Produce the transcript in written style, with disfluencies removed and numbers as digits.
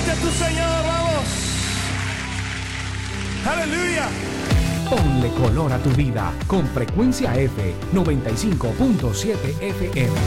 delante de tu Señor, vamos. Aleluya. Ponle color a tu vida con Frecuencia F 95.7 FM.